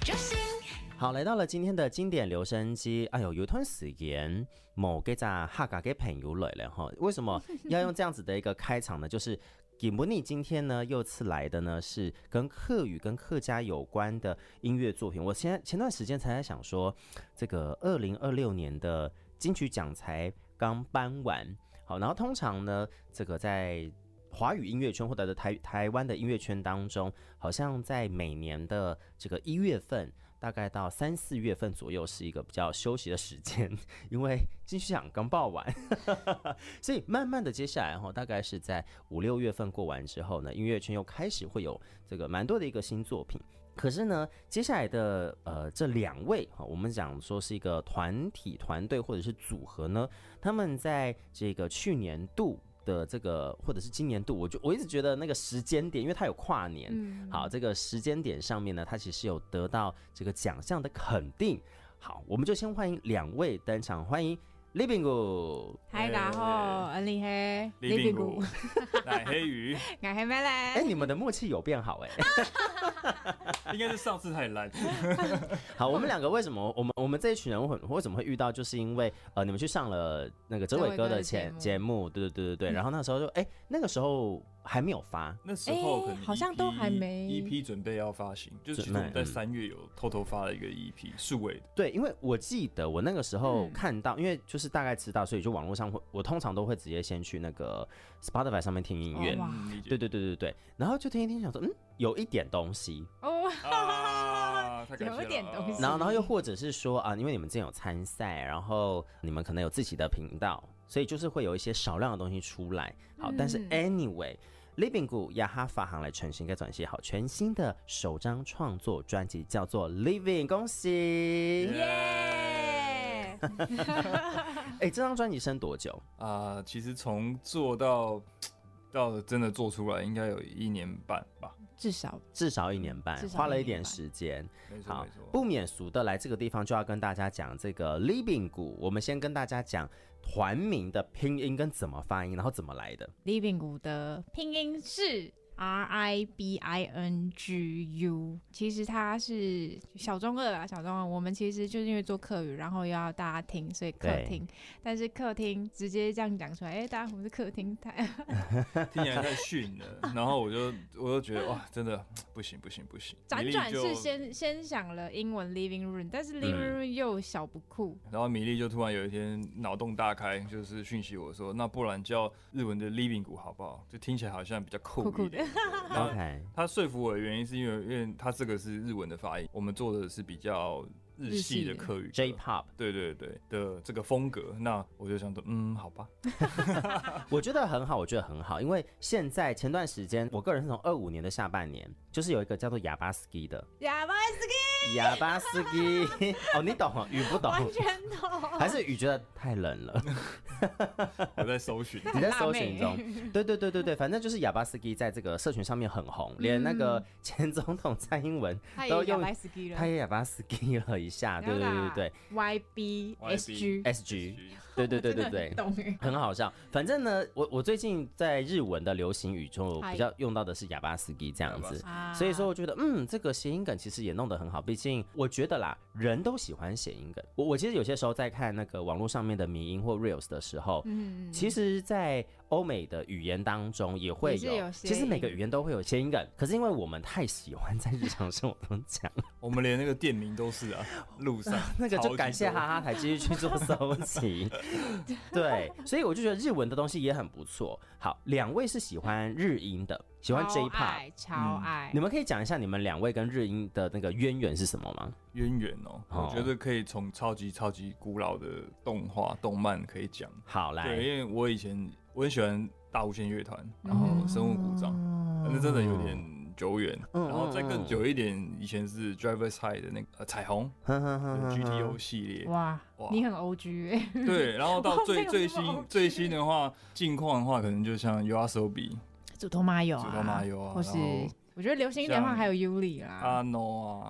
好，来到了今天的经典留声机。哎呦，有段时间某个在客家嘅朋友来了哈，为什么要用这样子的一个开场呢？就是吉姆尼今天呢又次来的呢是跟客语跟客家有关的音乐作品。我前段时间才在想说，这个2026年的金曲奖才刚颁完，好，然后通常呢，这个在华语音乐圈或者台湾的音乐圈当中，好像在每年的这个1月份，大概到3、4月份左右是一个比较休息的时间，因为金曲奖刚报完，所以慢慢的接下来大概是在5、6月份过完之后呢，音乐圈又开始会有这个蛮多的一个新作品。可是呢，接下来的这2位我们讲说是一个团体、团队或者是组合呢，他们在这个去年度的这个或者是今年度，我一直觉得那个时间点，因为它有跨年，好，这个时间点上面呢，它其实有得到这个奖项的肯定。好，我们就先欢迎2位登场，欢迎李炳谷。 嗨，大家好，我厉害， 李炳谷，乃黑鱼， 我黑咩嘞？ 哎，你们的默契有变好哎， 应该是上次太烂。 好，我们2个为什么我们这一群人为什么会遇到，就是因为你们去上了那个哲伟哥的节目，对，然后那时候就那个时候还没有发， 那时候可能好像都还没 EP 准备要发行，就是其实我们在3月有偷偷发了一个 EP 数位的。 对，因为我记得我那个时候看到，因为就是大概知道，所以就网络上我通常都会直接先去那个 Spotify 上面听音乐，对，然后就听一听，想说有一点东西哦， 太感谢了， 有一点东西， 然后又或者是说啊，因为你们之前有参赛，然后你们可能有自己的频道，所以就是会有一些少量的东西出来。好，但是 anyway，李炳谷亚哈发行来全新该转写好全新的首张创作专辑，叫做 Living， 恭喜！ 耶！ 这张专辑生多久其实从做到真的做出来，应该有1年半吧， 至少 1年半，花了一点时间。好，不免俗的来这个地方就要跟大家讲这个李炳谷，我们先跟大家讲团名的拼音跟怎么发音，然后怎么来的。 李炳谷的拼音是RIBINGU， 其实它是小中二啦，小中二。我们其实就是因为做客语，然后要大家听，所以客厅。但是客厅直接这样讲出来，大家我们是客厅台， 听起来太逊了。然后我就觉得哇，真的不行。 辗转是先想了英文 living room， 但是 living room 又小不酷。 然后米莉就突然有一天脑洞大开，就是讯息我说，那不然叫日文的 living 谷好不好？就听起来好像比较酷一点。然后他说服我的原因是因为他这个是日文的发音，我们做的是比较日系的客语 J-pop， 对的这个风格，那我就想说好吧。 我觉得很好，因为现在前段时间我个人是从25年的下半年，就是有一个叫做哑巴斯基的哑巴斯基哦，你懂哦，雨不懂， 完全懂， 还是雨觉得太冷了？ 我在搜寻， 你在搜寻中，对，反正就是哑巴斯基在这个社群上面很红，连那个前总统蔡英文都用他也哑巴斯基了一下，对 YBSG， 对，很好笑。反正呢，我最近在日文的流行语中比较用到的是哑巴斯基这样子，所以说我觉得这个谐音梗其实也弄得很好。毕竟我觉得啦，人都喜欢谐音梗。我其实有些时候在看那个网络上面的迷因或 reels 的时候，其实在欧美的语言当中也会有，其实每个语言都会有谐音梗，可是因为我们太喜欢在日常生活中讲， 我们连那个店名都是啊，路上那个就感谢哈哈台继续去做搜集。对，所以我就觉得日文的东西也很不错。好，2位是喜欢日音的，喜欢 J-pop， 超爱。 你们可以讲一下你们2位跟日音的那个渊源是什么吗？ 渊源我觉得可以从超级古老的动漫可以讲。 好，来， 对，因为我以前我很喜欢大无限乐团，然后生物鼓掌，那真的有点久远。然后再更久一点，以前是 Driver's High 的那个彩虹GTO 系列。 哇，你很 OG 对，然后到最新的话，近况的话，可能就像 YOASOBI、 祖托马友啊， 或是我觉得流行一点的话，还有 Yuli 啦、 阿诺啊，